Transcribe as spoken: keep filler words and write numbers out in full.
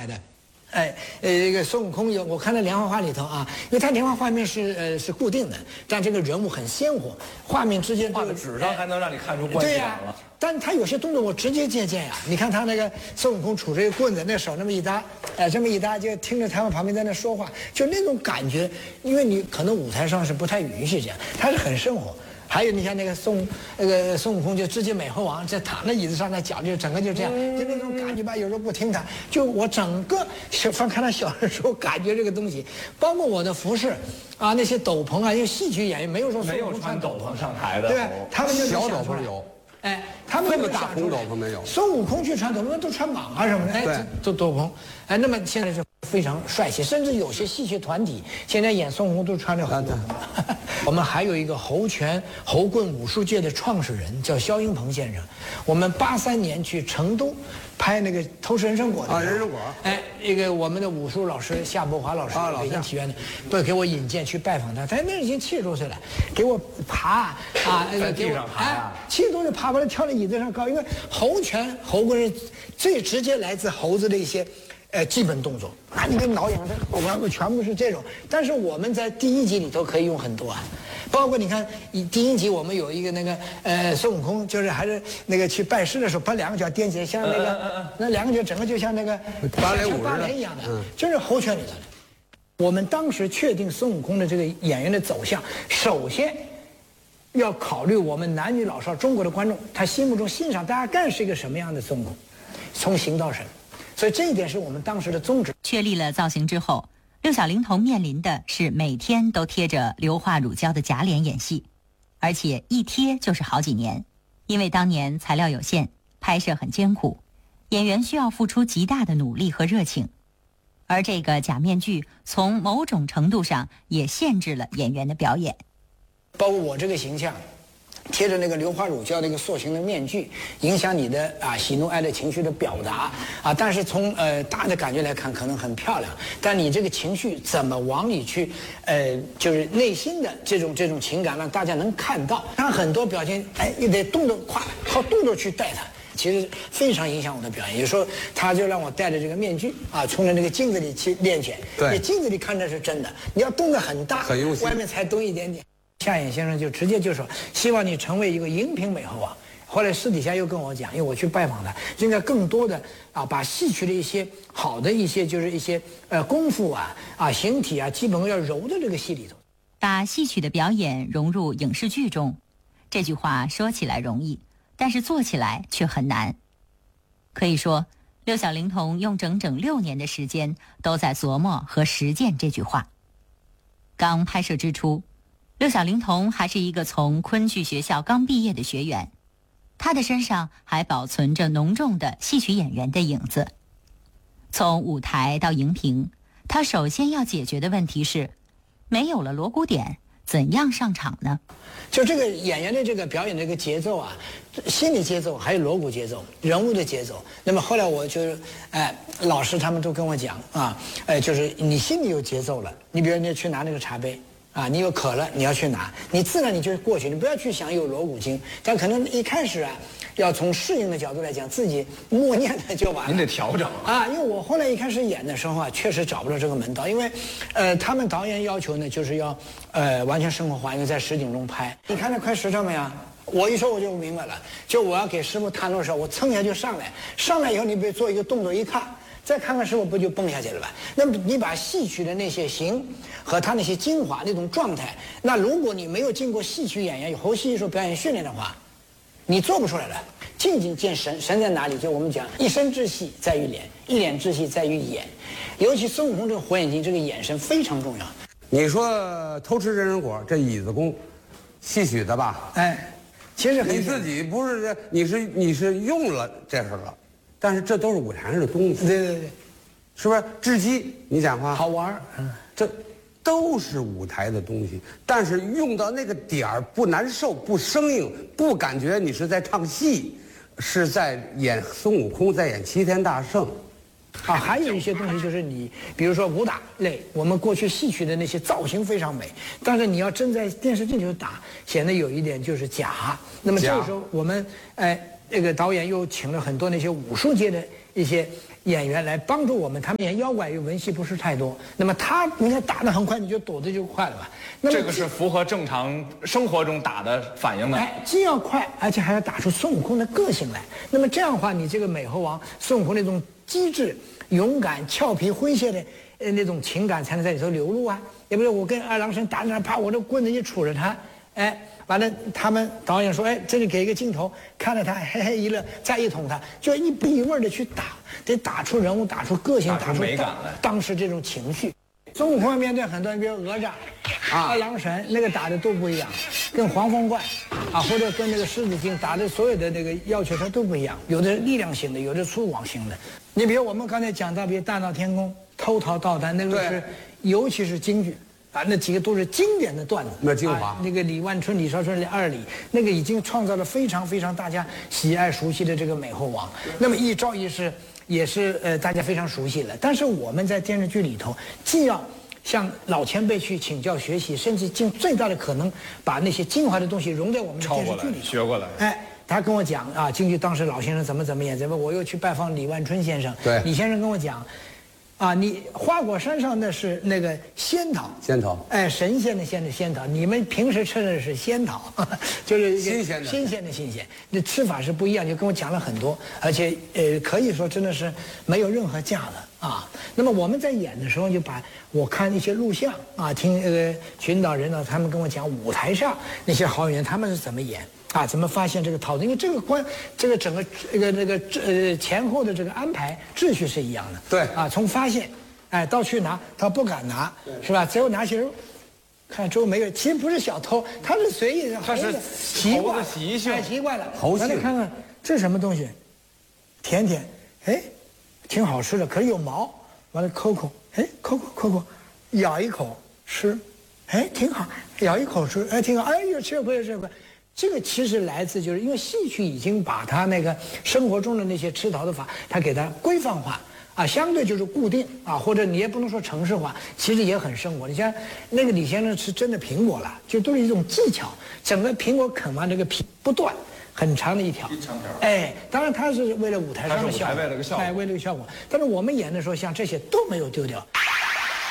的。哎，呃，这个孙悟空有，我看到连环画里头啊，因为它连环画面是呃是固定的，但这个人物很鲜活，画面之间画在纸上还能让你看出关系来了。 但是他有些动作我直接借鉴呀，你看他那个孙悟空杵着一个棍子，那手那么一搭，哎，这么一搭，就听着他们旁边在那说话，就那种感觉，因为你可能舞台上是不太允许这样，他是很生活。还有你像那个孙那个孙悟空就直接美猴王，这躺在椅子上，那脚就整个就这样，就那种感觉吧。有时候不听他，就我整个小翻看他小的时候，感觉这个东西，包括我的服饰啊，那些斗篷啊，因为戏曲演员没有说没有穿斗篷上台的， 对吧？他们就小斗篷有。 哎，他们这么大红斗篷没有？ 孙悟空去穿斗篷都穿蟒啊什么的，哎，都斗篷，哎，那么现在是非常帅气，甚至有些戏曲团体现在演孙悟空都穿着红斗篷。我们还有一个猴拳猴棍武术界的创始人叫肖英鹏先生，我们八三年去成都拍那个《偷吃人参果》的啊，人参果， 哎，一个我们的武术老师夏伯华老师，北京体院的，不给我引荐去拜访他，他那已经七十多岁了，给我爬啊， 在地上爬啊， 七十多岁爬过来跳在椅子上高，因为猴拳猴棍是最直接来自猴子的一些。呃，基本动作，那你跟挠痒的，我们全部是这种。但是我们在第一集里头可以用很多啊，包括你看，第一集我们有一个那个呃孙悟空，就是还是那个去拜师的时候，把两个脚踮起来，像那个、呃呃呃、那两个脚整个就像那个芭蕾舞芭蕾一样的，嗯、就是猴拳里头的。我们当时确定孙悟空的这个演员的走向，首先要考虑我们男女老少中国的观众，他心目中欣赏大概是一个什么样的孙悟空，从形到神。所以这一点是我们当时的宗旨。 确立了造型之后，六小龄童面临的是每天都贴着硫化乳胶的假脸演戏，而且一贴就是好几年。因为当年材料有限，拍摄很艰苦，演员需要付出极大的努力和热情。而这个假面具从某种程度上也限制了演员的表演。 包括我这个形象贴着那个硫化乳胶那个塑形的面具，影响你的啊喜怒哀乐情绪的表达啊。但是从呃大的感觉来看，可能很漂亮，但你这个情绪怎么往里去，呃，就是内心的这种这种情感，让大家能看到。他很多表现，哎，你得动作快，靠动作去带它。其实非常影响我的表演。有时候他就让我戴着这个面具啊，冲着那个镜子里去练拳。 对， 你镜子里看着是真的，你要动得很大， 很用心， 外面才动一点点。夏衍先生就直接就说，希望你成为一个荧屏美猴王。后来私底下又跟我讲，因为我去拜访他，应该更多的啊，把戏曲的一些好的一些就是一些呃功夫啊啊形体啊，基本要揉到这个戏里头， 把戏曲的表演融入影视剧中。这句话说起来容易，但是做起来却很难。可以说，六小龄童用整整六年的时间都在琢磨和实践这句话。刚拍摄之初，六小龄童还是一个从昆剧学校刚毕业的学员，他的身上还保存着浓重的戏曲演员的影子。从舞台到荧屏，他首先要解决的问题是，没有了锣鼓点，怎样上场呢？ 就这个演员的这个表演的这个节奏啊，心理节奏还有锣鼓节奏、人物的节奏。那么后来我就是，哎，老师他们都跟我讲啊，哎，就是你心里有节奏了，你比如你去拿那个茶杯。啊，你有渴了，你要去拿，你自然你就过去，你不要去想有锣鼓经，但可能一开始啊，要从适应的角度来讲，自己默念的就完了。 您得调整啊，因为我后来一开始演的时候啊，确实找不到这个门道，因为，呃，他们导演要求呢，就是要，呃，完全生活化，因为在实景中拍。你看那快实诚没有？我一说我就明白了，就我要给师傅探路的时候，我蹭一下就上来，上来以后你别做一个动作一看。再看看师傅不就蹦下去了吧？那么你把戏曲的那些形和他那些精华那种状态，那如果你没有经过戏曲演员有猴戏艺术表演训练的话，你做不出来的。静静见神，神在哪里？就我们讲一身之戏在于脸，一脸之戏在于眼。尤其孙悟空这个火眼金，这个眼神非常重要。 你说偷吃人参果这椅子功，戏曲的吧？ 哎，其实你自己不是这，你是你是用了这个了。但是这都是舞台上的东西， 对对对， 是不是？智击，你讲话好玩，嗯， 这都是舞台的东西。但是用到那个点儿不难受、不生硬、不感觉你是在唱戏，是在演孙悟空，在演齐天大圣。 啊，还有一些东西就是你，比如说武打类，我们过去戏曲的那些造型非常美，但是你要真在电视镜头打，显得有一点就是假。那么这个时候我们哎。这个导演又请了很多那些武术界的一些演员来帮助我们，他们演妖怪与文戏不是太多。那么他你看打得很快，你就躲得就快了吧？那么这个是符合正常生活中打的反应的。 哎，既要快，而且还要打出孙悟空的个性来。那么这样的话，你这个美猴王孙悟空那种机智、勇敢、俏皮、诙谐的呃那种情感才能在里头流露啊。也不是我跟二郎神打着，啪，我这棍子一杵着他，哎。完了，他们导演说：“哎，这里给一个镜头，看着他嘿嘿一乐，再一捅他，就一步一味的去打，得打出人物，打出个性， 打出美感来。 当时这种情绪，孙悟空面对很多人，比如哪吒、啊、二郎神，那个打的都不一样，跟黄风怪啊，或者跟那个狮子精打的所有的那个要求他都不一样，有的力量型的，有的粗犷型的。你比如我们刚才讲到，比如大闹天宫、偷桃盗丹，那个是，尤其是京剧。”啊，那几个都是经典的段子， 那精华、 啊。那个李万春、李少春的二李，那个已经创造了非常非常大家喜爱熟悉的这个美猴王。那么一招一式也是呃大家非常熟悉了。但是我们在电视剧里头，既要向老前辈去请教学习，甚至尽最大的可能把那些精华的东西融在我们的电视剧里头学过来。 哎，他跟我讲啊，京剧当时老先生怎么怎么演，怎么我又去拜访李万春先生。 对， 李先生跟我讲。啊，你花果山上那是那个仙桃， 仙桃， 哎，神仙的仙的仙桃，你们平时吃的是仙桃，呵呵就是新鲜的， 新鲜的新鲜，那吃法是不一样，就跟我讲了很多，而且呃，可以说真的是没有任何架的啊。那么我们在演的时候，就把我看一些录像啊，听那个群导人导他们跟我讲舞台上那些好演员他们是怎么演。啊，怎么发现这个桃子？因为这个关，这个整个这个那个呃前后的这个安排秩序是一样的。 对啊，从发现，哎，到去拿，他不敢拿，是吧？只有拿起来，看周围没有，其实不是小偷，他是随意的， 他是习惯习性， 太习惯了。 猴性。 来看看这是什么东西？甜甜，哎，挺好吃的，可是有毛。完了抠抠，哎，抠抠抠抠，咬一口吃，哎，挺好，咬一口吃，哎，挺好，哎呦，吃亏吃亏。这个其实来自就是因为戏曲已经把它那个生活中的那些吃桃的法，它给它规范化啊，相对就是固定啊，或者你也不能说程式化，其实也很生活。你像那个李先生吃真的苹果了，就都是一种技巧，整个苹果啃完这个皮不断，很长的一条， 一长条。 哎，当然他是为了舞台上的效果， 为了个效果， 哎，为了个效果。但是我们演的时候，像这些都没有丢掉。